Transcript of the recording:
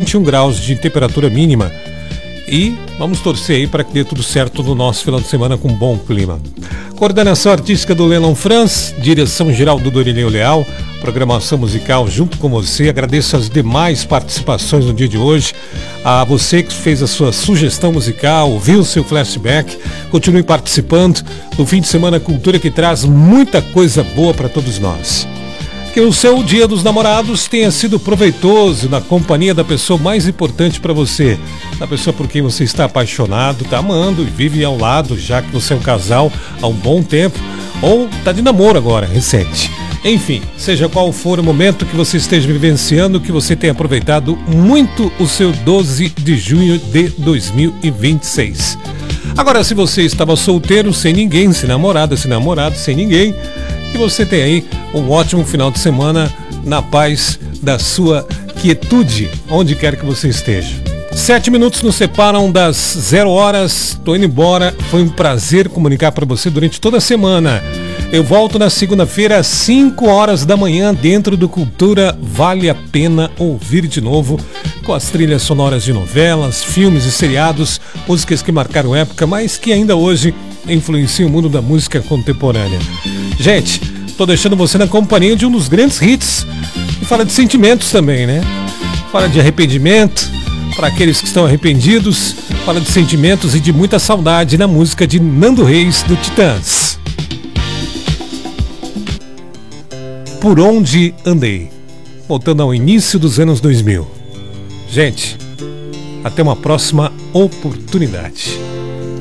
21 graus de temperatura mínima. E vamos torcer aí para que dê tudo certo no nosso final de semana com bom clima. Coordenação artística do Lennon Franz, direção geral do Dorineu Leal, programação musical junto com você. Agradeço as demais participações no dia de hoje. A você que fez a sua sugestão musical, ouviu o seu flashback, continue participando do fim de semana Cultura, que traz muita coisa boa para todos nós. Que o seu Dia dos Namorados tenha sido proveitoso na companhia da pessoa mais importante para você, da pessoa por quem você está apaixonado, está amando e vive ao lado, já que você é um casal há um bom tempo, ou está de namoro agora, recente. Enfim, seja qual for o momento que você esteja vivenciando, que você tenha aproveitado muito o seu 12 de junho de 2026. Agora, se você estava solteiro, sem ninguém, sem namorada, sem namorado, sem ninguém, que você tenha aí um ótimo final de semana na paz da sua quietude, onde quer que você esteja. 7 minutos nos separam das 0 horas, tô indo embora, foi um prazer comunicar para você durante toda a semana. Eu volto na segunda-feira às 5 horas da manhã dentro do Cultura Vale a Pena Ouvir de Novo, com as trilhas sonoras de novelas, filmes e seriados, músicas que marcaram época, mas que ainda hoje influenciam o mundo da música contemporânea. Gente, tô deixando você na companhia de um dos grandes hits, que fala de sentimentos também, né? Fala de arrependimento, para aqueles que estão arrependidos, fala de sentimentos e de muita saudade na música de Nando Reis, do Titãs. Por Onde Andei, voltando ao início dos anos 2000. Gente, até uma próxima oportunidade.